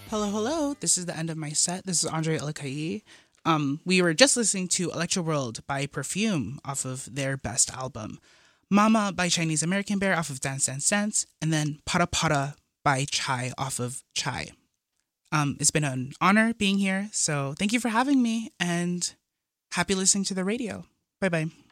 Hello, hello. This is the end of my set. This is Andre Alakai. We were just listening to Electro World by Perfume off of their best album. Mama by Chinese American Bear off of Dance Dance Dance. And then Para Para by Chai off of Chai. It's been an honor being here. So thank you for having me and happy listening to the radio. Bye bye.